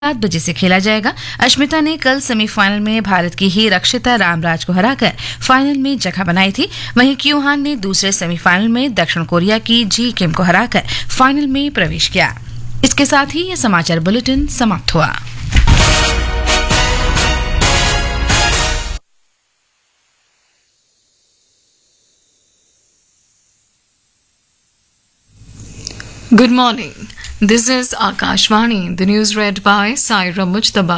7 बजे से खेला जाएगा। अश्मिता ने कल सेमीफाइनल में भारत की ही रक्षिता रामराज को हराकर फाइनल में जगह बनाई थी। वहीं क्यूहान ने दूसरे सेमीफाइनल में दक्षिण कोरिया की जी किम को हराकर फाइनल में प्रवेश किया। इसके साथ ही यह समाचार बुलेटिन समाप्त हुआ। Good morning. This is Akashvani. The news read by Saira Mujtaba.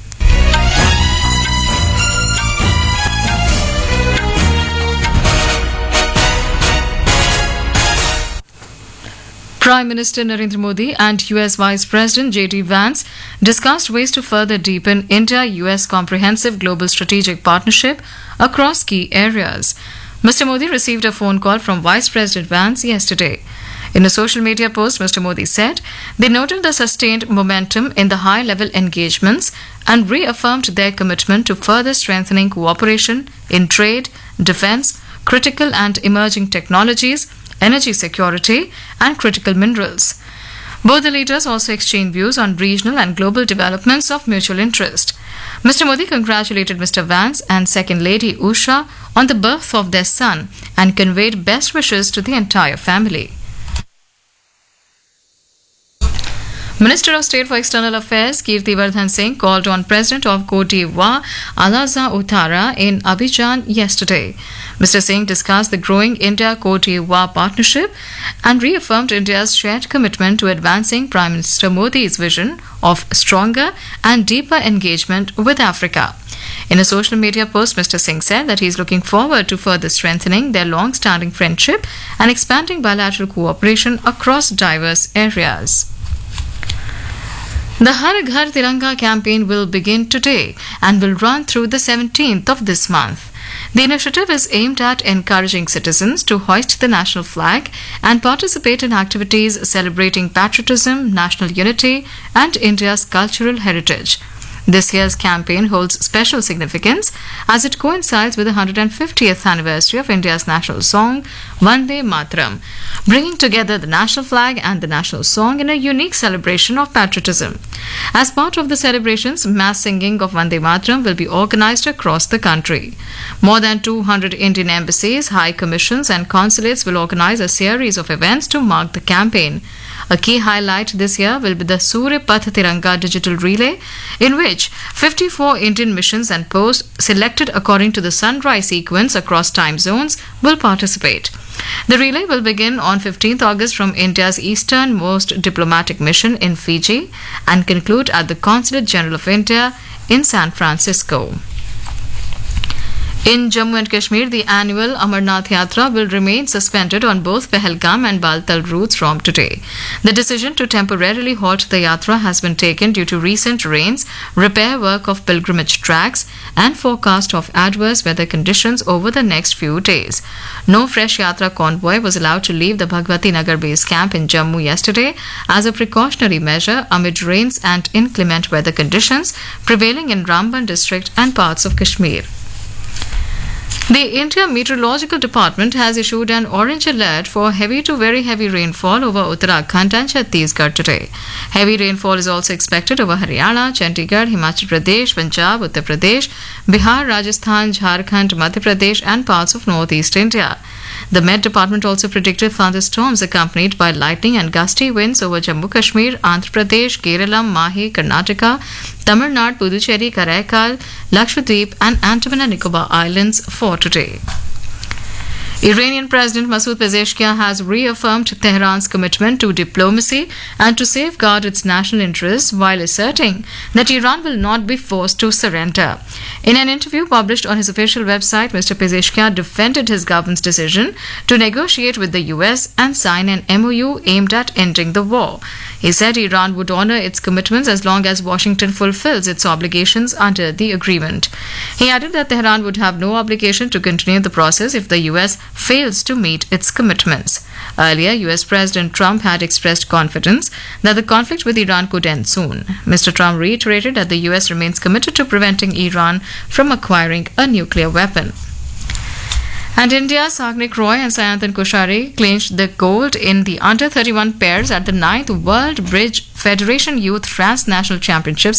Prime Minister Narendra Modi and US Vice President J.D. Vance discussed ways to further deepen India-US comprehensive global strategic partnership across key areas. Mr. Modi received a phone call from Vice President Vance yesterday. In a social media post, Mr. Modi said they noted the sustained momentum in the high-level engagements and reaffirmed their commitment to further strengthening cooperation in trade, defense, critical and emerging technologies, energy security, and critical minerals. Both the leaders also exchanged views on regional and global developments of mutual interest. Mr. Modi congratulated Mr. Vance and Second Lady Usha on the birth of their son and conveyed best wishes to the entire family. Minister of State for External Affairs Kirti Vardhan Singh called on President of Cote d'Ivoire Alassane Ouattara in Abidjan yesterday. Mr. Singh discussed the growing India-Cote d'Ivoire partnership and reaffirmed India's shared commitment to advancing Prime Minister Modi's vision of stronger and deeper engagement with Africa. In a social media post, Mr. Singh said that he is looking forward to further strengthening their long-standing friendship and expanding bilateral cooperation across diverse areas. The Har Ghar Tiranga campaign will begin today and will run through the 17th of this month. The initiative is aimed at encouraging citizens to hoist the national flag and participate in activities celebrating patriotism, national unity, and India's cultural heritage. This year's campaign holds special significance as it coincides with the 150th anniversary of India's national song, Vande Mataram, bringing together the national flag and the national song in a unique celebration of patriotism. As part of the celebrations, mass singing of Vande Mataram will be organized across the country. More than 200 Indian embassies, high commissions, and consulates will organize a series of events to mark the campaign. A key highlight this year will be the Surya Path Tiranga digital relay, in which 54 Indian missions and posts selected according to the sunrise sequence across time zones will participate. The relay will begin on 15th August from India's easternmost diplomatic mission in Fiji and conclude at the Consulate General of India in San Francisco. In Jammu and Kashmir, the annual Amarnath Yatra will remain suspended on both Pahalgam and Baltal routes from today. The decision to temporarily halt the Yatra has been taken due to recent rains, repair work of pilgrimage tracks, and forecast of adverse weather conditions over the next few days. No fresh Yatra convoy was allowed to leave the Bhagwati Nagar base camp in Jammu yesterday as a precautionary measure amid rains and inclement weather conditions prevailing in Ramban district and parts of Kashmir. The India Meteorological Department has issued an orange alert for heavy to very heavy rainfall over Uttarakhand and Chhattisgarh today. Heavy rainfall is also expected over Haryana, Chandigarh, Himachal Pradesh, Punjab, Uttar Pradesh, Bihar, Rajasthan, Jharkhand, Madhya Pradesh, and parts of northeast India. The Met Department also predicted thunderstorms accompanied by lightning and gusty winds over Jammu Kashmir, Andhra Pradesh, Kerala, Mahi, Karnataka, Tamil Nadu, Puducherry, Karaikal, Lakshadweep, and Andaman and Nicobar Islands for today. Iranian President Masoud Pezeshkian has reaffirmed Tehran's commitment to diplomacy and to safeguard its national interests while asserting that Iran will not be forced to surrender. In an interview published on his official website, Mr. Pezeshkian defended his government's decision to negotiate with the US and sign an MOU aimed at ending the war. He said Iran would honor its commitments as long as Washington fulfills its obligations under the agreement. He added that Tehran would have no obligation to continue the process if the US fails to meet its commitments. Earlier, US President Trump had expressed confidence that the conflict with Iran could end soon. Mr. Trump reiterated that the US remains committed to preventing Iran from acquiring a nuclear weapon. And India's Sagnik Roy and Sayantan Koshari clinched the gold in the under 31 pairs at the 9th World Bridge Federation Youth Transnational Championships